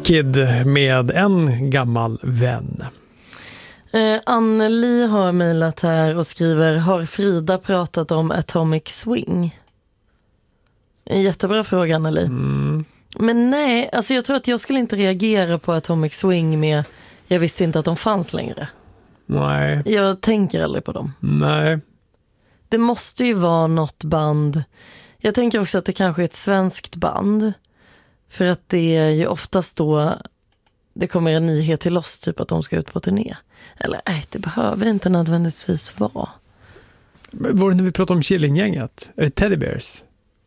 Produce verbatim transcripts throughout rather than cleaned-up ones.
Kid med En gammal vän. Eh, Anneli har mejlat här och skriver: har Frida pratat om Atomic Swing? En jättebra fråga, Anneli. Mm. Men nej, alltså jag tror att jag skulle inte reagera på Atomic Swing med jag visste inte att de fanns längre. Nej. Jag tänker aldrig på dem. Nej. Det måste ju vara något band. Jag tänker också att det kanske är ett svenskt band. För att det är ju oftast då det kommer en nyhet till oss, typ att de ska ut på turné. Eller nej, det behöver inte nödvändigtvis vara. Var det när vi pratade om Killinggänget? Är det Teddy Bears?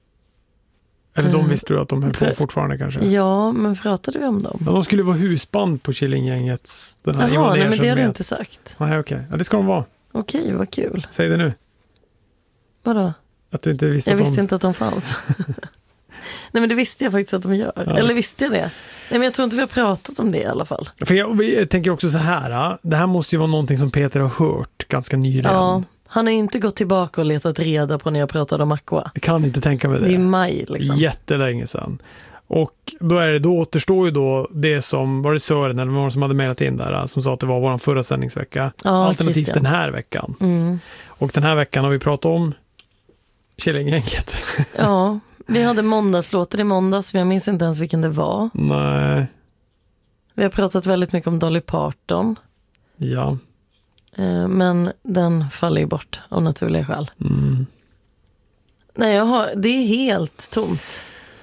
Eller de visste du att de höll på fortfarande kanske? Ja, men pratade vi om dem? Ja, de skulle vara husband på Killinggänget. Den här Jaha, nej, men det har du med. inte sagt. Nej, okej. Ja, det ska de vara. Okej, vad kul. Säg det nu. Vadå? Att du inte visste jag att de... visste inte att de fanns. Nej, men det visste jag faktiskt att de gör. Ja. Eller visste jag det? Nej, men jag tror inte vi har pratat om det i alla fall. För jag, jag tänker också så här. Det här måste ju vara någonting som Peter har hört ganska nyligen. Ja, han har ju inte gått tillbaka och letat reda på när jag pratade om Aqua. Jag kan inte tänka mig det. Det är maj liksom. Jättelänge sedan. Och då, är det, då återstår ju då det som, var det Sören eller någon som hade mejlat in där, som sa att det var vår förra sändningsvecka. Ja, alternativt Christian. den här veckan. Mm. Och den här veckan har vi pratat om Killinggänget. Ja, vi hade måndagslåter i måndags, men jag minns inte ens vilken det var. Nej. Vi har pratat väldigt mycket om Dolly Parton. Ja. Eh, men den faller ju bort av naturliga skäl. Mm. Nej, jag har, det är helt tomt.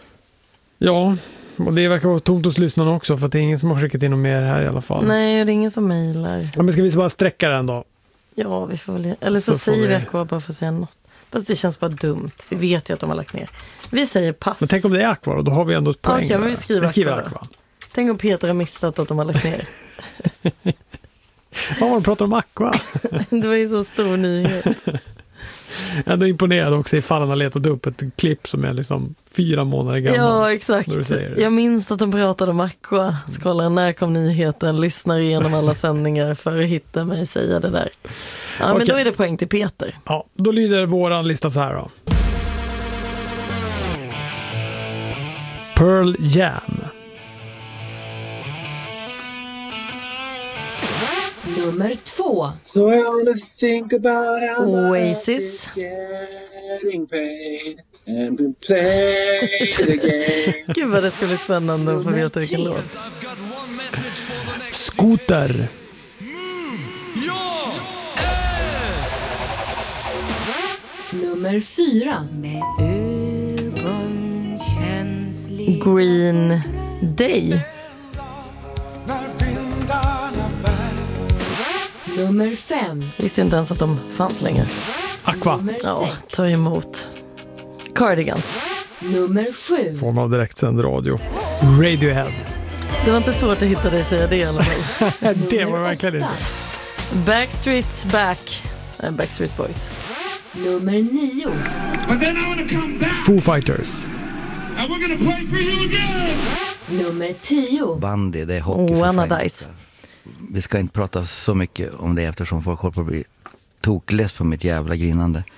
Ja, och det verkar vara tomt hos lyssnarna också, för att det är ingen som har skickat in något mer här i alla fall. Nej, det är ingen som mejlar. Ja, men ska vi bara sträcka den då? Ja, vi får väl... Eller så, Så säger vi- vi Aqua bara för att säga något. Fast det känns bara dumt. Vi vet ju att de har lagt ner. Vi säger pass. Men tänk om det är Aqua, och då har vi ändå ett poäng. Okej, men där. vi skriver vi skriver Aqua Aqua. då. Tänk om Peter har missat att de har lagt ner. Ja, de pratar om Aqua. Det var ju så stor nyhet. Jag är ändå imponerad också ifall han har letat upp ett klipp som är liksom fyra månader gammal. Ja, exakt. När du säger det. Jag minns att de pratade om Aqua. Skålla, när kom nyheten? Lyssnar igenom alla sändningar för att hitta mig säga det där. Ja, men Okej. då är det poäng till Peter. Ja, då lyder våran lista så här då. Pearl Jam. Nummer två. So I wanna think about how Oasis. getting paid and been played again. Gud vad det ska bli spännande att få veta vilken tre. låt. Scooter. Nummer fyra. Med ögonkänslig. Green Day. Nummer fem. Visste inte ens att de fanns längre. Aqua. Nummer Ja, sex. ta emot. Cardigans. Nummer sju. Form av direktsänd radio. Radiohead. Det var inte svårt att hitta dig säga det i alla fall. Det var verkligen inte. Backstreet's Back. Nej, Backstreet Boys. Nummer nio. But then I want to come back Foo Fighters. and we're gonna play for you again. Nummer tio. Bandy, det är hockey för Wanna fan. Dice. Vi ska inte prata så mycket om det eftersom folk håller på att bli tokless på mitt jävla grinande.